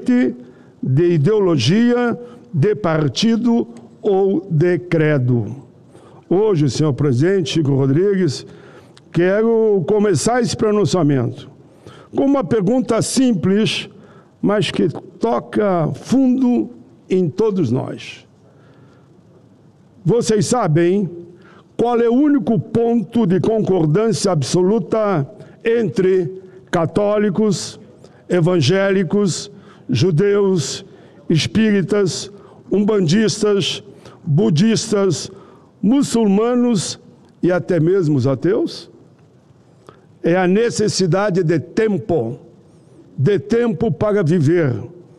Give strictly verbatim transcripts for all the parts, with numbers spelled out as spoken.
independente de ideologia, de partido ou de credo. Hoje, senhor presidente Chico Rodrigues, quero começar esse pronunciamento com uma pergunta simples, mas que toca fundo em todos nós. Vocês sabem qual é o único ponto de concordância absoluta entre católicos, evangélicos, judeus, espíritas, umbandistas, budistas, muçulmanos e até mesmo os ateus? É a necessidade de tempo, de tempo para viver,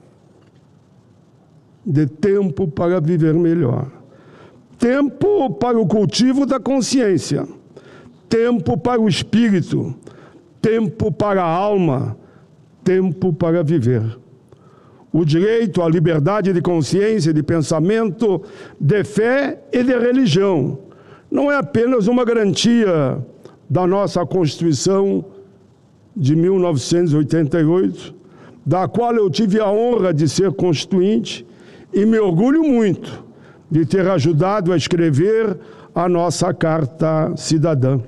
de tempo para viver melhor. Tempo para o cultivo da consciência, tempo para o espírito, tempo para a alma, tempo para viver. O direito à liberdade de consciência, de pensamento, de fé e de religião não é apenas uma garantia da nossa Constituição de mil novecentos e oitenta e oito, da qual eu tive a honra de ser constituinte e me orgulho muito de ter ajudado a escrever a nossa Carta Cidadã.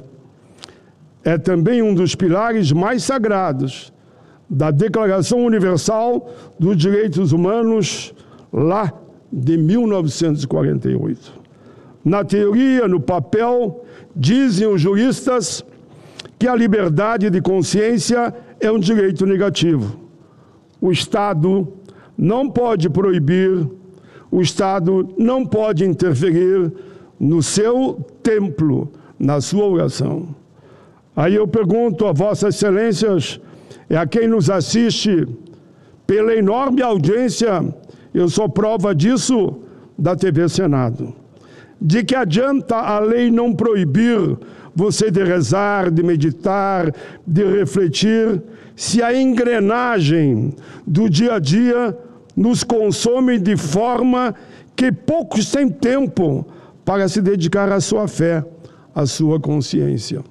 É também um dos pilares mais sagrados da Declaração Universal dos Direitos Humanos, lá de mil novecentos e quarenta e oito. Na teoria, no papel, dizem os juristas que a liberdade de consciência é um direito negativo. O Estado não pode proibir, o Estado não pode interferir no seu templo, na sua oração. Aí eu pergunto a Vossas Excelências e a quem nos assiste pela enorme audiência, eu sou prova disso da T V Senado. De que adianta a lei não proibir você de rezar, de meditar, de refletir, se a engrenagem do dia a dia nos consome de forma que poucos têm tempo para se dedicar à sua fé, à sua consciência.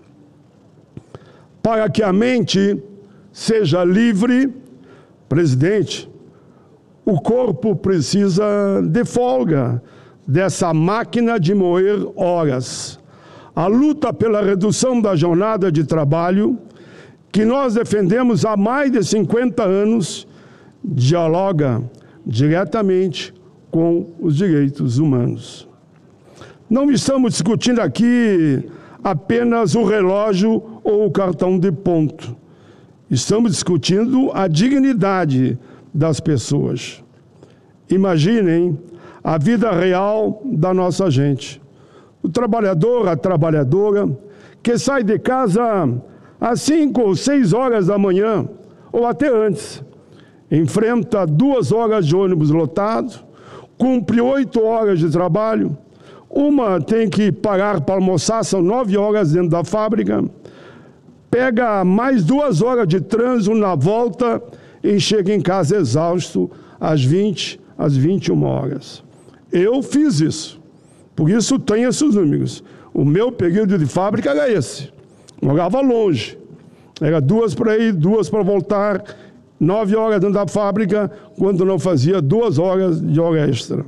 Para que a mente seja livre, presidente, o corpo precisa de folga dessa máquina de moer horas. A luta pela redução da jornada de trabalho, que nós defendemos há mais de cinquenta anos, dialoga diretamente com os direitos humanos. Não estamos discutindo aqui apenas o relógio ou o cartão de ponto. Estamos discutindo a dignidade das pessoas. Imaginem a vida real da nossa gente. O trabalhador, a trabalhadora, que sai de casa às cinco ou seis horas da manhã, ou até antes, enfrenta duas horas de ônibus lotado, cumpre oito horas de trabalho, uma tem que parar para almoçar, são nove horas dentro da fábrica, pega mais duas horas de trânsito na volta e chega em casa exausto às vinte, às vinte e uma horas. Eu fiz isso, por isso tenho esses números. O meu período de fábrica era esse, morava longe, era duas para ir, duas para voltar, nove horas dentro da fábrica, quando não fazia duas horas de hora extra.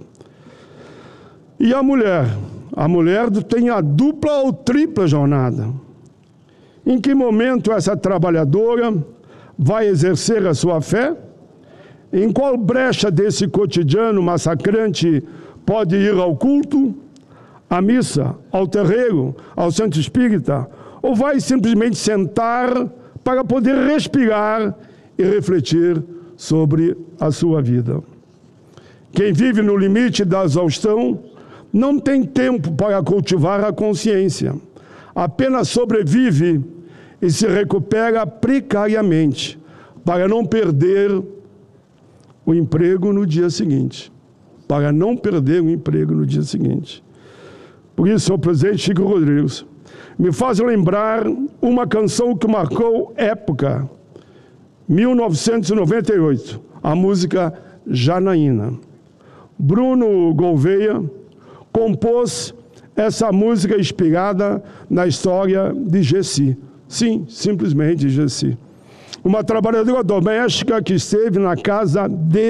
E a mulher? A mulher tem a dupla ou tripla jornada. Em que momento essa trabalhadora vai exercer a sua fé? Em qual brecha desse cotidiano massacrante pode ir ao culto, à missa, ao terreiro, ao centro espírita? Ou vai simplesmente sentar para poder respirar e refletir sobre a sua vida? Quem vive no limite da exaustão não tem tempo para cultivar a consciência. Apenas sobrevive e se recupera precariamente para não perder o emprego no dia seguinte. Para não perder o emprego no dia seguinte. Por isso, senhor presidente Chico Rodrigues, me faz lembrar uma canção que marcou época, mil novecentos e noventa e oito, a música Janaína. Bruno Gouveia compôs essa música inspirada na história de Gessi. Sim, simplesmente Gessi. Uma trabalhadora doméstica que esteve na casa de